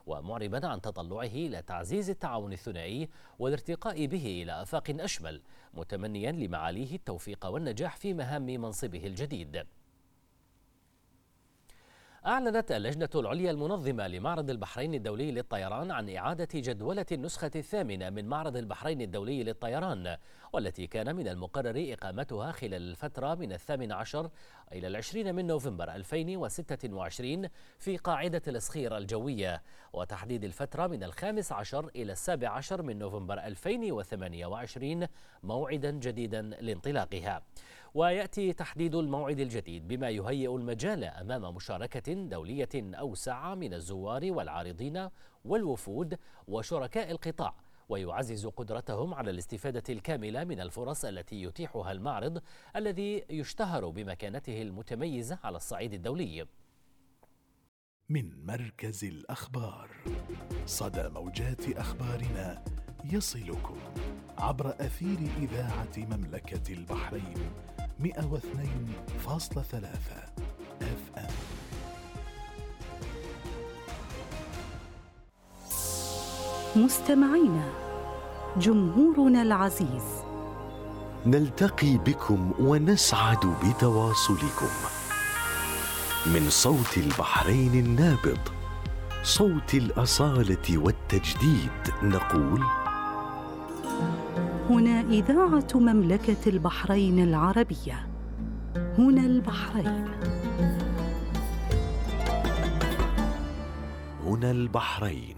ومعربا عن تطلعه إلى تعزيز التعاون الثنائي والارتقاء به إلى آفاق أشمل، متمنيا لمعاليه التوفيق والنجاح في مهام منصبه الجديد. أعلنت اللجنة العليا المنظمة لمعرض البحرين الدولي للطيران عن إعادة جدولة النسخة الثامنة من معرض البحرين الدولي للطيران، والتي كان من المقرر إقامتها خلال الفترة من 18 إلى 20 من نوفمبر 2026 في قاعدة الإسخير الجوية، وتحديد الفترة من 15 إلى 17 من نوفمبر 2028 موعدا جديدا لانطلاقها. ويأتي تحديد الموعد الجديد بما يهيئ المجال أمام مشاركة دولية أوسع من الزوار والعارضين والوفود وشركاء القطاع، ويعزز قدرتهم على الاستفادة الكاملة من الفرص التي يتيحها المعرض الذي يشتهر بمكانته المتميزة على الصعيد الدولي. من مركز الأخبار، صدى موجات أخبارنا يصلكم عبر أثير إذاعة مملكة البحرين 102.3 FM. مستمعينا، جمهورنا العزيز، نلتقي بكم ونسعد بتواصلكم من صوت البحرين النابض، صوت الأصالة والتجديد، نقول: هنا إذاعة مملكة البحرين العربية، هنا البحرين، هنا البحرين.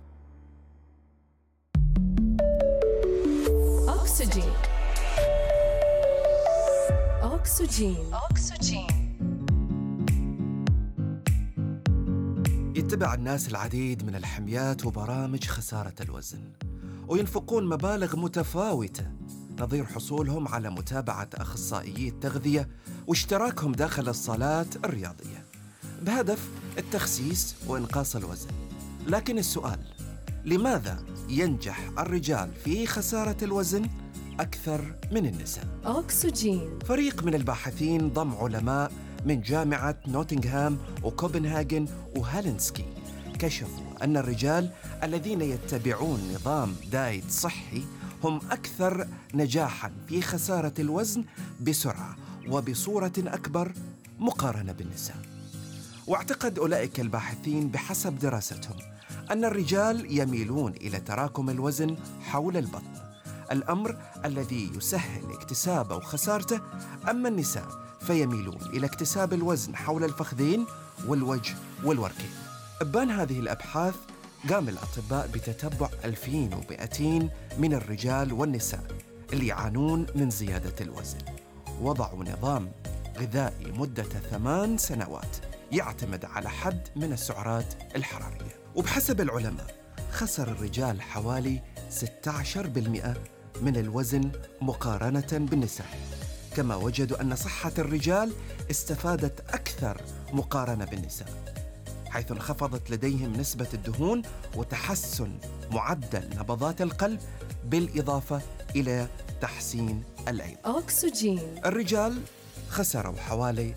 أكسجين، أكسجين، أكسجين. يتبع الناس العديد من الحميات وبرامج خسارة الوزن، وينفقون مبالغ متفاوتة نظير حصولهم على متابعة أخصائيي التغذية واشتراكهم داخل الصالات الرياضية بهدف التخسيس وإنقاص الوزن. لكن السؤال: لماذا ينجح الرجال في خسارة الوزن أكثر من النساء؟ أكسجين. فريق من الباحثين ضم علماء من جامعة نوتنغهام وكوبنهاجن وهالنسكي كشفوا أن الرجال الذين يتبعون نظام دايت صحي هم أكثر نجاحاً في خسارة الوزن بسرعة وبصورة أكبر مقارنة بالنساء. واعتقد أولئك الباحثين بحسب دراستهم أن الرجال يميلون إلى تراكم الوزن حول البطن، الأمر الذي يسهل اكتسابه وخسارته، أما النساء فيميلون إلى اكتساب الوزن حول الفخذين والوجه والوركين. إبان هذه الأبحاث قام الأطباء بتتبع 2200 من الرجال والنساء اللي يعانون من زيادة الوزن، وضعوا نظام غذائي مدة 8 سنوات يعتمد على حد من السعرات الحرارية. وبحسب العلماء خسر الرجال حوالي 16% من الوزن مقارنة بالنساء، كما وجدوا أن صحة الرجال استفادت أكثر مقارنة بالنساء، حيث انخفضت لديهم نسبة الدهون وتحسن معدل نبضات القلب بالإضافة إلى تحسين العين. أكسجين. الرجال خسروا حوالي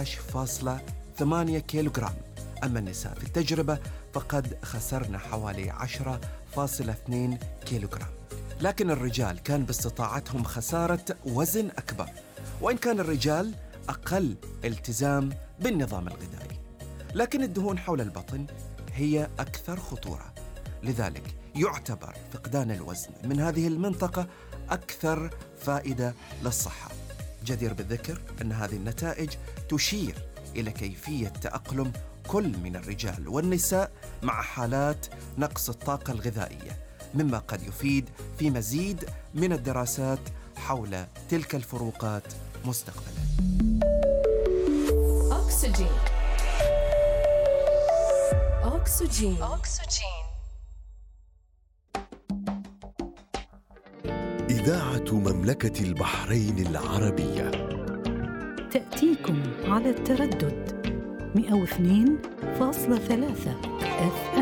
11.8 كيلوغرام، أما النساء في التجربة فقد خسرنا حوالي 10.2 كيلوغرام. لكن الرجال كان باستطاعتهم خسارة وزن أكبر، وإن كان الرجال أقل التزام بالنظام الغذائي، لكن الدهون حول البطن هي أكثر خطورة، لذلك يعتبر فقدان الوزن من هذه المنطقة أكثر فائدة للصحة. جدير بالذكر أن هذه النتائج تشير إلى كيفية تأقلم كل من الرجال والنساء مع حالات نقص الطاقة الغذائية، مما قد يفيد في مزيد من الدراسات حول تلك الفروقات مستقبلاً. أكسجين، أكسجين، أكسجين. إذاعة مملكة البحرين العربية تأتيكم على التردد 102.3 FM.